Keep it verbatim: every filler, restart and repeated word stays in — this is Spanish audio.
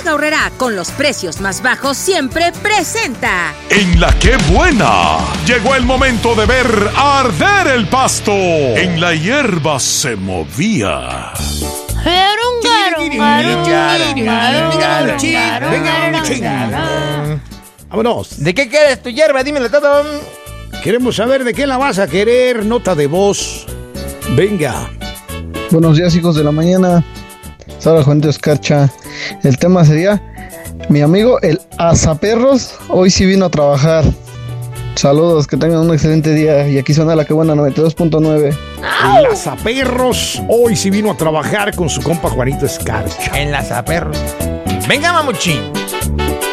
Bodega Aurrerá, con los precios más bajos siempre, presenta. En La Qué Buena, llegó el momento de ver arder el pasto. En la hierba se movía. Vámonos. ¿De qué quieres tu hierba? Dímelo todo. Queremos saber de qué la vas a querer. Nota de voz. Venga. Buenos días, hijos de la mañana. Sara Juventus Escarcha. El tema sería: mi amigo el azaperros hoy sí vino a trabajar. Saludos, que tengan un excelente día. Y aquí suena La Qué Buena noventa y dos punto nueve. El azaperros hoy sí vino a trabajar con su compa Juanito Escarcha. En la azaperros. Venga, mamuchín.